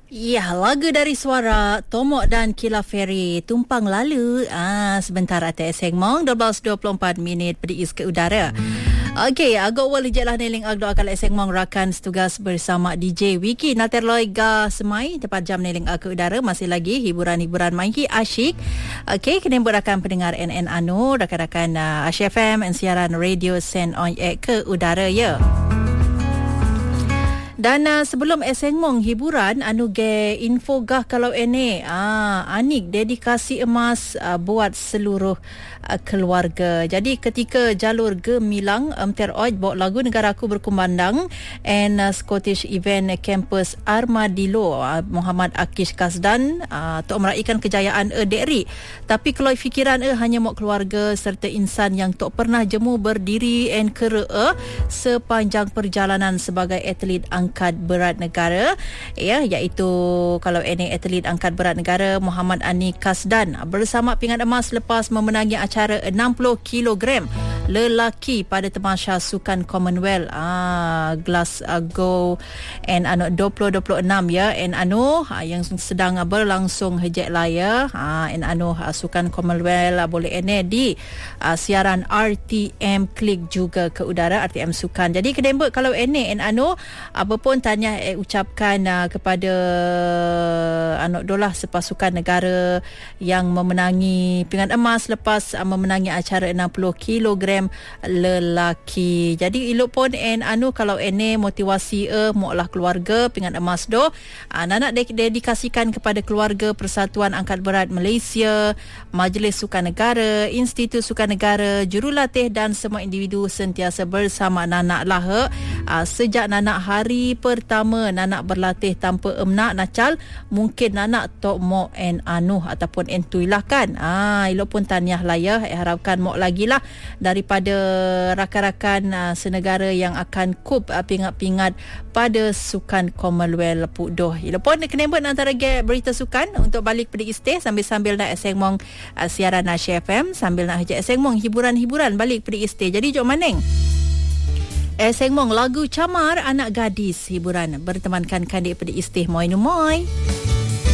Ya, lagu dari suara Tomok dan Kila Ferry tumpang lalu sebentar atas Sengmong 12.24 pedis ke udara. Okey, agak awal hijau lah neling agak akal Sengmong rakan setugas bersama DJ Wiki Naterloi ga semai tepat jam neling ke udara masih lagi hiburan-hiburan maiki asyik. Okey, kena berakan pendengar NN Anu rakan-rakan Asyik FM dan siaran radio Sen on air ke udara ya. Dan sebelum Sengmong hiburan anu ge info gah kalau ini anik dedikasi emas buat seluruh keluarga. Jadi ketika jalur Gemilang teroid bawa lagu Negaraku Berkumandang and Scottish Event Campus Armadillo Muhammad Akish Kasdan tok meraihkan kejayaan Dekri. Tapi kalau fikiran hanya mau keluarga serta insan yang tok pernah jemu berdiri and kera sepanjang perjalanan sebagai atlet angkat berat negara ya, iaitu kalau ini atlet angkat berat negara Muhammad Ani Kasdan bersama pingat emas lepas memenangi acara 60 kg lelaki pada Tamasya Sukan Commonwealth Glasgow and 2026 ya, and yang sedang berlangsung hejek laya and Sukan Commonwealth boleh ini di siaran RTM Klik juga ke udara RTM Sukan. Jadi kedembek kalau ini and apa pun tanya ucapkan kepada anak dolah sepasukan negara yang memenangi pingat emas lepas memenangi acara 60 kg lelaki. Jadi elok pun kalau ini motivasi moklah keluarga pingat emas nak dedikasikan kepada keluarga Persatuan Angkat Berat Malaysia, Majlis Sukan Negara, Institut Sukan Negara, jurulatih dan semua individu sentiasa bersama Nanak lah sejak Nanak hari pertama Nanak berlatih tanpa emnak nacal mungkin Nanak tok mok ataupun entuilah kan. Elok pun tahniah lah ya, harapkan mok lagi lah daripada rakan-rakan senegara yang akan kup pingat-pingat pada Sukan Commonwealth Pukdoh. Elok pun kena buat antara berita sukan untuk balik pada istih sambil-sambil nak Sengmong siaran Asyik FM sambil nak hajak Sengmong hiburan-hiburan balik pada istih. Jadi jom maneng Sengmong lagu Camar Anak Gadis hiburan bertemankan kandik pada istih Moi Numoy.